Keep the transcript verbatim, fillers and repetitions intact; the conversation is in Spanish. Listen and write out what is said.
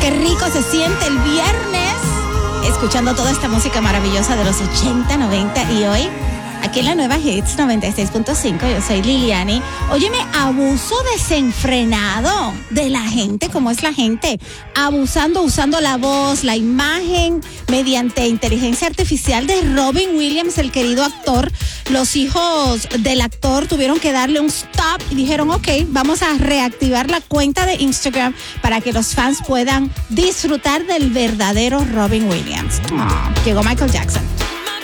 qué rico se siente el viernes escuchando toda esta música maravillosa de los ochenta, noventa y hoy aquí en la nueva Hits noventa y seis punto cinco. Yo soy Liliani. Óyeme, abuso desenfrenado de la gente, como es la gente, abusando, usando la voz, la imagen, mediante inteligencia artificial de Robin Williams, el querido actor. Los hijos del actor tuvieron que darle un stop y dijeron, ok, vamos a reactivar la cuenta de Instagram para que los fans puedan disfrutar del verdadero Robin Williams. Oh, llegó Michael Jackson.